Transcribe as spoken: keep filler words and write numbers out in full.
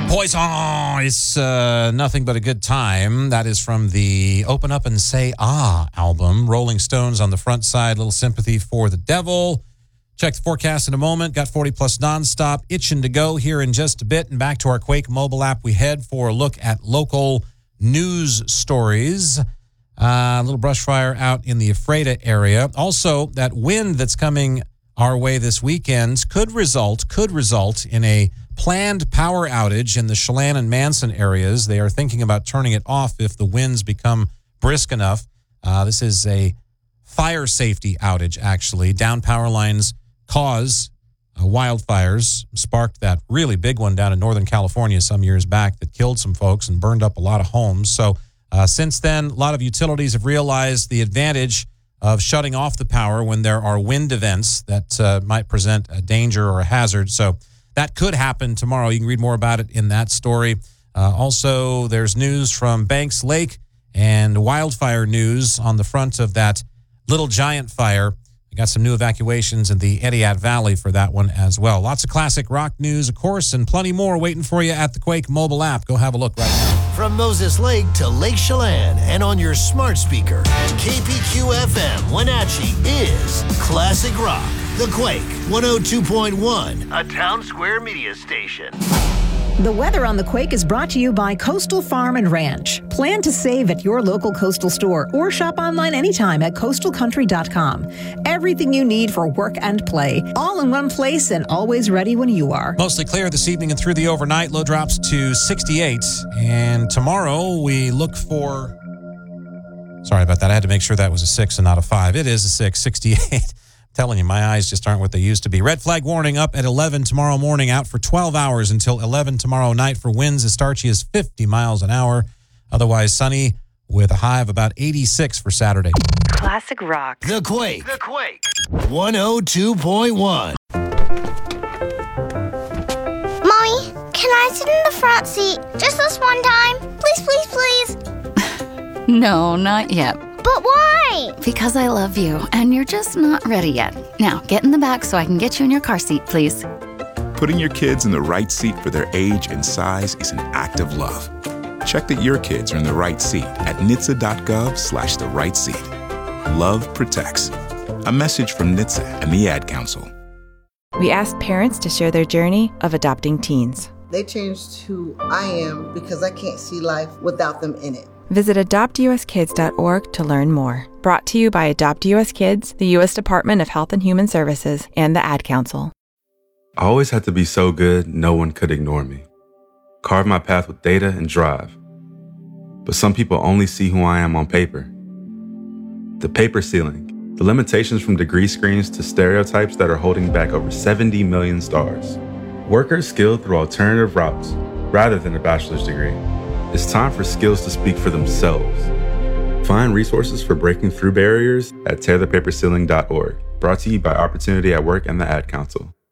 Poison. It's uh, nothing but a good time. That is from the Open Up and Say Ah album. Rolling Stones on the front side. Little sympathy for the devil. Check the forecast in a moment. Got forty plus nonstop. Itching to go here in just a bit. And back to our Quake mobile app we head for a look at local news stories. Uh, a little brush fire out in the Ephrata area. Also, that wind that's coming our way this weekend could result, could result in a planned power outage in the Chelan and Manson areas. They are thinking about turning it off if the winds become brisk enough. Uh, this is a fire safety outage, actually. Down power lines cause uh, wildfires, sparked that really big one down in Northern California some years back that killed some folks and burned up a lot of homes. So uh, since then, a lot of utilities have realized the advantage of shutting off the power when there are wind events that uh, might present a danger or a hazard. So that could happen tomorrow. You can read more about it in that story. Uh, also, there's news from Banks Lake and wildfire news on the front of that Little Giant fire. We got some new evacuations in the Etihad Valley for that one as well. Lots of classic rock news, of course, and plenty more waiting for you at the Quake mobile app. Go have a look right now. From Moses Lake to Lake Chelan and on your smart speaker, K P Q F M Wenatchee is Classic Rock. The Quake one oh two point one, a Town Square media station. The weather on the Quake is brought to you by Coastal Farm and Ranch. Plan to save at your local Coastal store or shop online anytime at coastal country dot com. Everything you need for work and play, all in one place and always ready when you are. Mostly clear this evening and through the overnight. Low drops to sixty-eight. And tomorrow we look for... Sorry about that. I had to make sure that was a six and not a five. It is a six, sixty-eight. Telling you, my eyes just aren't what they used to be. Red flag warning up at eleven tomorrow morning, out for twelve hours until eleven tomorrow night for winds as starchy as fifty miles an hour. Otherwise sunny with a high of about eighty-six for Saturday. Classic Rock. The Quake. The Quake. one oh two point one. Mommy, can I sit in the front seat just this one time? Please, please, please. No, not yet. But why? Because I love you, and you're just not ready yet. Now, get in the back so I can get you in your car seat, please. Putting your kids in the right seat for their age and size is an act of love. Check that your kids are in the right seat at N H T S A dot gov slash the right seat. Love protects. A message from N H T S A and the Ad Council. We asked parents to share their journey of adopting teens. They changed who I am because I can't see life without them in it. Visit adopt u s kids dot org to learn more. Brought to you by Adopt U S Kids, the U S Department of Health and Human Services, and the Ad Council. I always had to be so good, no one could ignore me. Carve my path with data and drive. But some people only see who I am on paper. The paper ceiling, the limitations from degree screens to stereotypes that are holding back over seventy million stars. Workers skilled through alternative routes rather than a bachelor's degree. It's time for skills to speak for themselves. Find resources for breaking through barriers at tear the paper ceiling dot org. Brought to you by Opportunity at Work and the Ad Council.